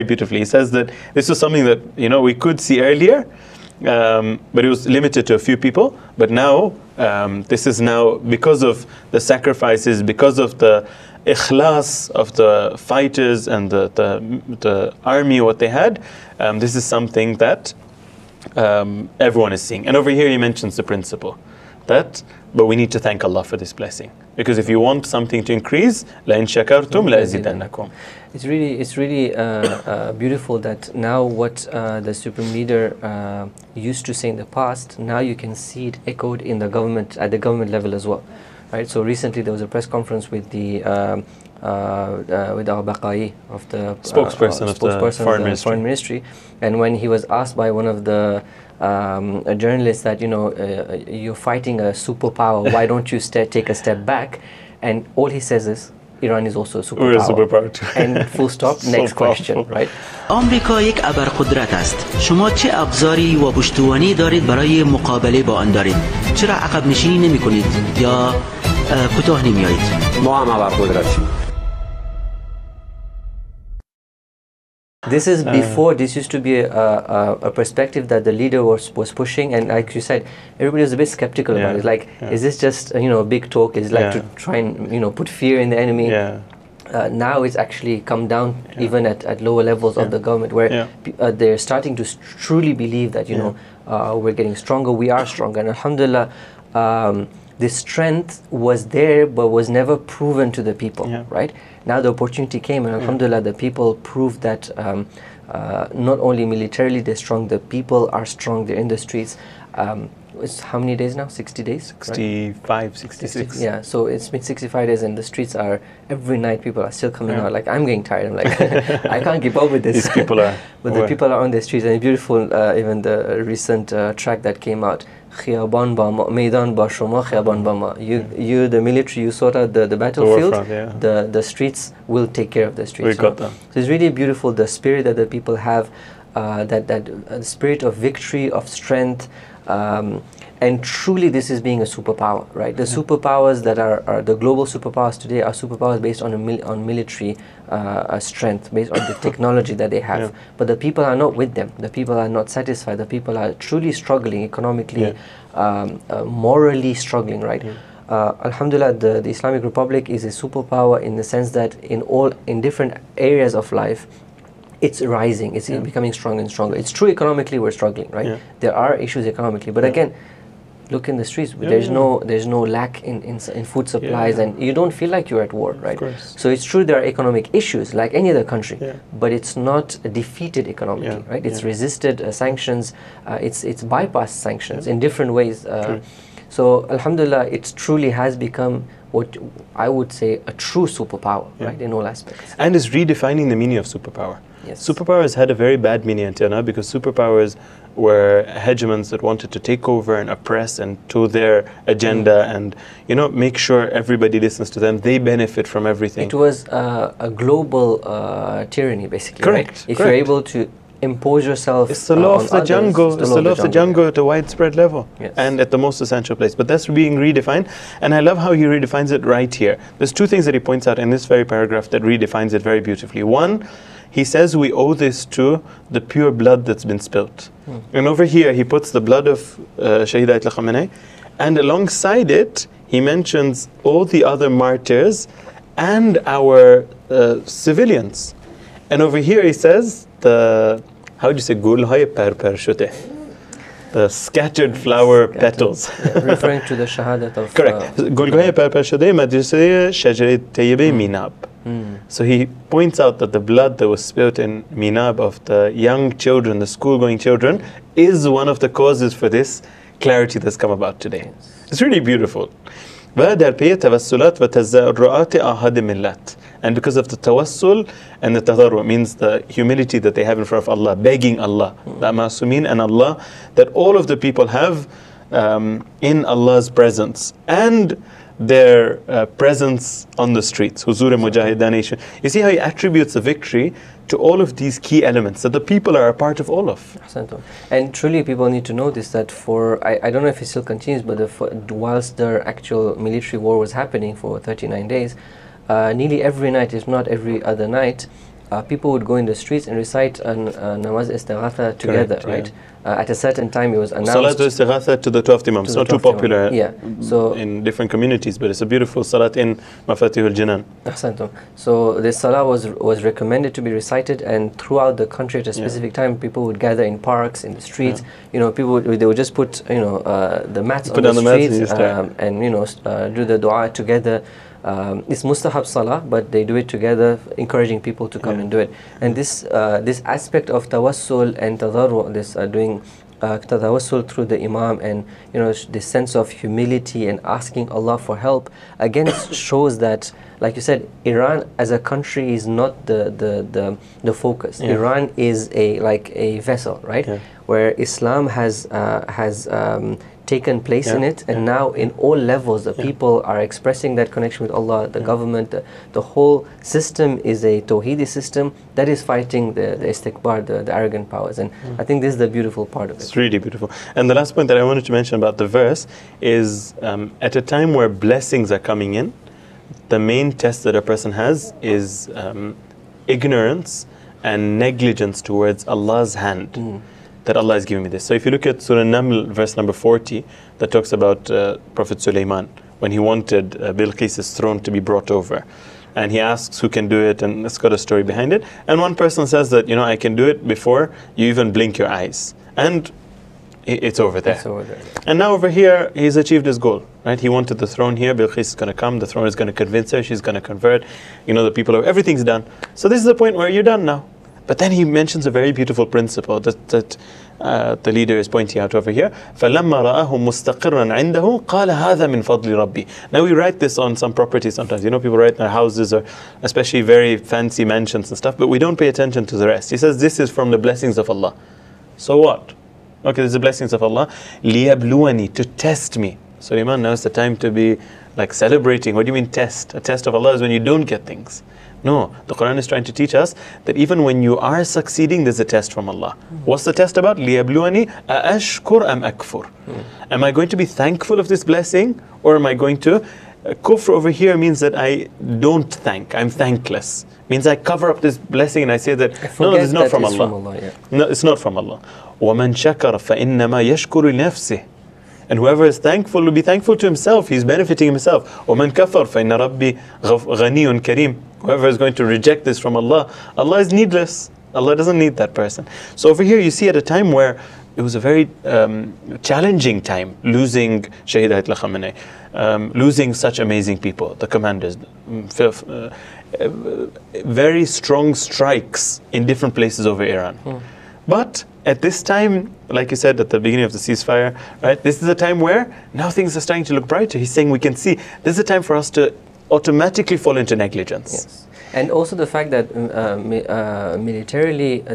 beautifully. He says that this was something that, you know, we could see earlier, but it was limited to a few people. But now, this is now because of the sacrifices, because of the ikhlas of the fighters and the army, what they had. This is something that everyone is seeing. And over here he mentions the principle that, but we need to thank Allah for this blessing. Because if you want something to increase, لَإِن شَكَرْتُمْ لَأَزِيدَنَّكُمْ. It's really beautiful that now what the Supreme Leader used to say in the past, now you can see it echoed in the government, at the government level as well. Right? So recently there was a press conference with the Al-Baqai of the spokesperson of the Foreign Ministry, and when he was asked by one of the journalists that, you know, you're fighting a superpower, why don't you take a step back? And all he says is, Iran is also a superpower. We're a superpower too. And full stop, next question, right? آمریکا یک ابرقدرت است. شما چه ابزاری و پشتوانه دارید برای مقابله با آن دارید؟ چرا عقب نشینی نمی کنید یا کوتاه نمیایید؟ ما هم ابرقدرتیم. This is before. This used to be a perspective that the leader was pushing, and like you said, everybody was a bit skeptical about it. Like, is this just, you know, a big talk? Is it like to try and, you know, put fear in the enemy? Now it's actually come down even at lower levels of the government, where they're starting to truly believe that, you know, we're getting stronger. We are stronger, and alhamdulillah, this strength was there but was never proven to the people, right? Now the opportunity came, and alhamdulillah, the people proved that not only militarily they're strong, the people are strong, they're in the streets. It's how many days now? 60 days? 65, right? 66. Yeah, so it's been 65 days and the streets are, every night people are still coming out. Like, I'm getting tired. I'm like, I can't keep up with this. These people are. But the people are on the streets, and it's beautiful, even the recent track that came out. Khiyaban ba ma, Maidan ba shoma, khiyaban ba ma. You, the military, you sort out the battlefield, the streets will take care of the streets. We got them. So it's really beautiful, the spirit that the people have, that spirit of victory, of strength, and truly this is being a superpower, right? The superpowers that are the global superpowers today are superpowers based on military strength, based on the technology that they have. But the people are not with them. The people are not satisfied. The people are truly struggling economically, morally struggling, right? Alhamdulillah, the Islamic Republic is a superpower in the sense that in different areas of life, it's rising, it's becoming stronger and stronger. It's true economically we're struggling, right? There are issues economically, but again, look in the streets. There's no lack in food supplies, and you don't feel like you're at war, right? So it's true there are economic issues like any other country, but it's not defeated economically, right? It's resisted sanctions, it's bypassed sanctions in different ways. So alhamdulillah, it truly has become what I would say a true superpower, right, in all aspects. And is redefining the meaning of superpower. Superpowers had a very bad meaning until now, because superpowers were hegemons that wanted to take over and oppress and to their agenda and, you know, make sure everybody listens to them. They benefit from everything. It was a global tyranny, basically. Correct. Right? If you're able to impose yourself, it's the law of the jungle. It's the law of the jungle at a widespread level, yes, and at the most essential place. But that's being redefined, and I love how he redefines it right here. There's two things that he points out in this very paragraph that redefines it very beautifully. One, he says we owe this to the pure blood that's been spilt. And over here he puts the blood of Shaheed Ayatollah Khamenei, and alongside it he mentions all the other martyrs and our civilians. And over here he says the, how do you say, gulhay par shute, the scattered flower petals. Referring to the shahadat of... Correct. Gulhay par shute madrasa shajarat tayyibah Minab. So he points out that the blood that was spilt in Minab of the young children, the school-going children, is one of the causes for this clarity that's come about today. It's really beautiful. And because of the tawassul and the tadarru, means the humility that they have in front of Allah, begging Allah, the masumin and Allah, that all of the people have in Allah's presence, and their presence on the streets. Huzur Mujahidanation. You see how he attributes the victory to all of these key elements that the people are a part of all of. And truly people need to know this, that for, I don't know if it still continues, but whilst the actual military war was happening for 39 days, nearly every night, if not every other night, people would go in the streets and recite namaz istighatha together, Correct, right? yeah. At a certain time, it was announced. Salat al-Istighatha to the 12th Imam. It's not too popular in different communities, but it's a beautiful salat in Mafatih al-Jinan. Ahsantum. So this salah was recommended to be recited, and throughout the country at a specific time, people would gather in parks, in the streets. You know, they would just put the mats on the streets and do the dua together. It's mustahab salah, but they do it together, encouraging people to come and do it. And this aspect of tawassul and tadarru', this doing tawassul through the imam, and this sense of humility and asking Allah for help, again shows that, like you said, Iran as a country is not the focus. Iran is like a vessel, right? Where Islam has taken place in it, and now in all levels the people are expressing that connection with Allah. The government, the whole system is a Tawheedi system that is fighting the istikbar, the arrogant powers, and I think this is the beautiful part of it. It's really beautiful. And the last point that I wanted to mention about the verse is at a time where blessings are coming in, the main test that a person has is ignorance and negligence towards Allah's hand. That Allah is giving me this. So if you look at Surah Naml, verse number 40, that talks about Prophet Sulaiman, when he wanted Bilqis' throne to be brought over. And he asks who can do it, and it's got a story behind it. And one person says that, I can do it before you even blink your eyes. And it's over there. It's over there. And now over here, he's achieved his goal, right? He wanted the throne here. Bilqis is going to come. The throne is going to convince her. She's going to convert. The people everything's done. So this is the point where you're done now. But then he mentions a very beautiful principle that the leader is pointing out over here. فَلَمَّا رَآهُ مُسْتَقِرًا عِنْدَهُ قَالَ هَذَا مِنْ فَضْلِ رَبِّي. Now we write this on some properties sometimes. People write in their houses, or especially very fancy mansions and stuff, but we don't pay attention to the rest. He says this is from the blessings of Allah. So what? Okay, this is the blessings of Allah. لِيَبْلُوَنِي, to test me. Sulaiman, now is the time to be like celebrating. What do you mean test? A test of Allah is when you don't get things. No, the Quran is trying to teach us that even when you are succeeding, there's a test from Allah. What's the test about? لِيَبْلُوَنِي أَأَشْكُرْ أَمْ أَكْفُرْ. Am I going to be thankful of this blessing, or am I going to... Kufr over here means that I don't thank, I'm thankless. Means I cover up this blessing and I say that, no, this is not from Allah. No, it's not from Allah. وَمَنْ شَكَرَ فَإِنَّمَا يَشْكُرُ لِنَفْسِهِ. And whoever is thankful will be thankful to himself. He's benefiting himself. وَمَنْ كَفَرْ فَإِنَّ رَبِّي غَنِيٌّ كَرِيمٌ. Whoever is going to reject this from Allah, Allah is needless. Allah doesn't need that person. So over here you see at a time where it was a very challenging time, losing Shahid Ayatollah Khamenei, losing such amazing people, the commanders, very strong strikes in different places over Iran. But at this time, like you said at the beginning of the ceasefire, right? This is a time where now things are starting to look brighter. He's saying we can see this is a time for us to automatically fall into negligence. Yes, and also the fact that militarily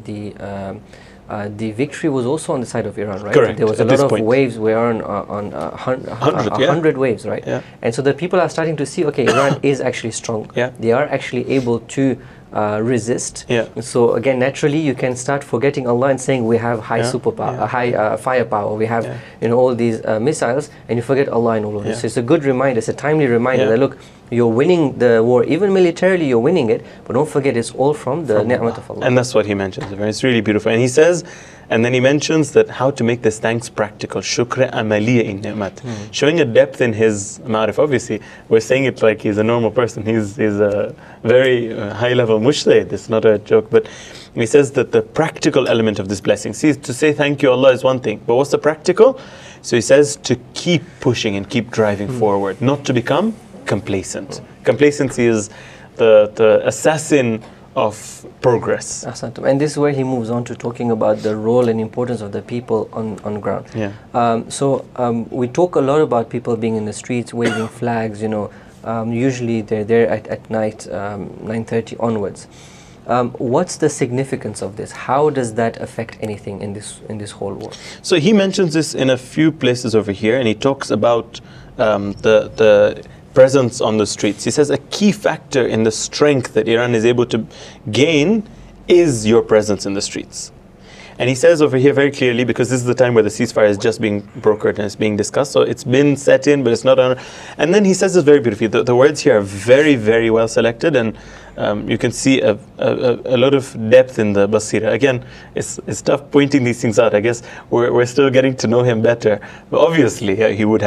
the victory was also on the side of Iran, right? Correct. There was a lot of waves. We are on 100 waves, right? Yeah. And so the people are starting to see, okay, Iran is actually strong. Yeah. They are actually able to resist. Yeah. So again, naturally, you can start forgetting Allah and saying we have high superpower, high firepower. We have all these missiles, and you forget Allah in all of this. So it's a good reminder. It's a timely reminder that look, you're winning the war, even militarily. You're winning it, but don't forget it's all from the ni'mat of Allah. And that's what he mentions. It's really beautiful. And he says, and then he mentions that how to make this thanks practical. Shukr amaliya in ni'mat. Showing a depth in his ma'arif. Obviously, we're saying it like he's a normal person. He's a very high-level mujtahid. It's not a joke. But he says that the practical element of this blessing, see, to say thank you Allah is one thing, but what's the practical? So he says to keep pushing and keep driving forward, not to become complacent. Complacency is the assassin of progress. And this is where he moves on to talking about the role and importance of the people on ground. We talk a lot about people being in the streets, waving flags, usually they're there at night, 9:30 onwards. What's the significance of this? How does that affect anything in this whole war? So he mentions this in a few places over here, and he talks about the presence on the streets. He says a key factor in the strength that Iran is able to gain is your presence in the streets. And he says over here very clearly, because this is the time where the ceasefire is just being brokered and it's being discussed, so it's been set in, but it's not on. And then he says this very beautifully. The words here are very, very well selected, and you can see a lot of depth in the basira. Again, it's tough pointing these things out. I guess we're still getting to know him better. But obviously, he would have